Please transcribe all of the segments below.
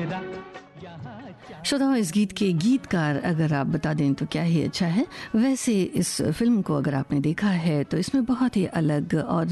श्रोताओं, इस गीत के गीतकार अगर आप बता दें तो क्या ही अच्छा है। वैसे इस फिल्म को अगर आपने देखा है तो इसमें बहुत ही अलग और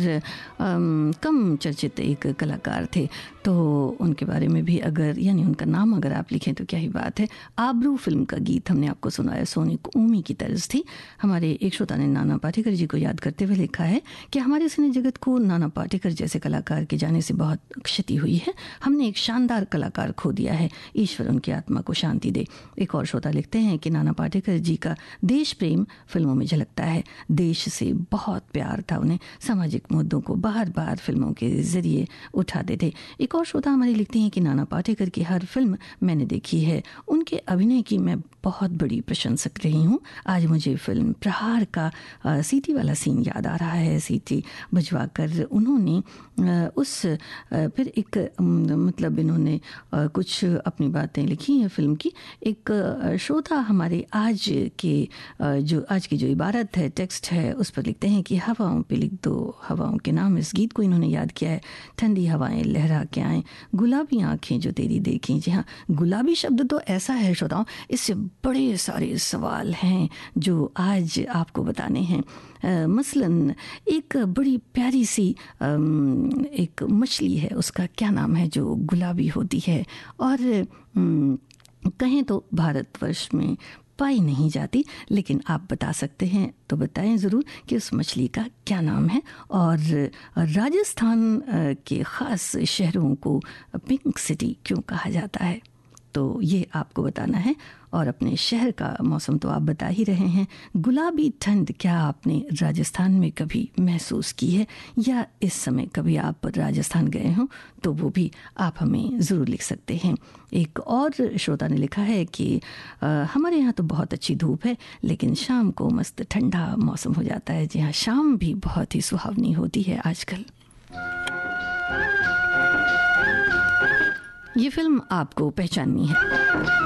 कम चर्चित एक कलाकार थे, तो उनके बारे में भी अगर यानी उनका नाम अगर आप लिखें तो क्या ही बात है। आबरू फिल्म का गीत हमने आपको सुनाया, सोनी ऊमी की तर्ज थी। हमारे एक श्रोता ने नाना पाटेकर जी को याद करते हुए लिखा है कि हमारे सिने जगत को नाना पाटेकर जैसे कलाकार के जाने से बहुत क्षति हुई है। हमने एक शानदार कलाकार खो दिया है, ईश्वर उनकी आत्मा को शांति दे। एक और श्रोता लिखते हैं कि नाना पाटेकर जी का देश प्रेम फिल्मों में झलकता है। देश से बहुत प्यार था उन्हें, सामाजिक मुद्दों को बार बार फिल्मों के जरिए उठाते थे। एक और श्रोता हमारी लिखते हैं कि नाना पाटेकर की हर फिल्म मैंने देखी है, उनके अभिनय की मैं बहुत बड़ी प्रशंसक रही हूँ। आज मुझे फिल्म प्रहार का सीटी वाला सीन याद आ रहा है। सीटी बजवा कर उन्होंने फिर एक मतलब इन्होंने कुछ अपनी बातें लिखी हैं फिल्म की। एक श्रोता हमारे आज की जो इबारत है, टेक्स्ट है, उस पर लिखते हैं कि हवाओं पे लिख दो हवाओं के नाम। इस गीत को इन्होंने याद किया है। ठंडी हवाएं लहरा के आएँ, गुलाबी आंखें जो तेरी देखें। जी हाँ, गुलाबी शब्द तो ऐसा है श्रोताओं, इससे बड़े सारे सवाल हैं जो आज आपको बताने हैं। मसलन एक बड़ी प्यारी सी एक मछली है, उसका क्या नाम है जो गुलाबी होती है और कहें तो भारतवर्ष में पाई नहीं जाती, लेकिन आप बता सकते हैं तो बताएं ज़रूर कि उस मछली का क्या नाम है। और राजस्थान के ख़ास शहरों को पिंक सिटी क्यों कहा जाता है, तो ये आपको बताना है। और अपने शहर का मौसम तो आप बता ही रहे हैं। गुलाबी ठंड क्या आपने राजस्थान में कभी महसूस की है, या इस समय कभी आप राजस्थान गए हों, तो वो भी आप हमें ज़रूर लिख सकते हैं। एक और श्रोता ने लिखा है कि हमारे यहाँ तो बहुत अच्छी धूप है, लेकिन शाम को मस्त ठंडा मौसम हो जाता है। जी हाँ, शाम भी बहुत ही सुहावनी होती है आजकल। ये फिल्म आपको पहचाननी है।